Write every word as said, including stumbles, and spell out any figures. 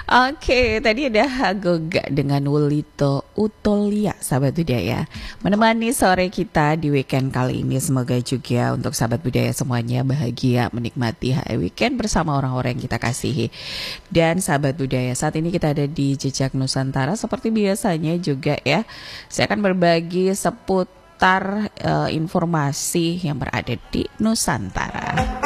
Oke, tadi ada Goga dengan Wulito Utolia, sahabat budaya. Menemani sore kita di weekend kali ini. Semoga juga untuk sahabat budaya semuanya bahagia menikmati hari weekend bersama orang-orang yang kita kasihi. Dan sahabat budaya, saat ini kita ada di Jejak Nusantara. Seperti biasanya juga ya, saya akan berbagi seputar uh, informasi yang berada di Nusantara.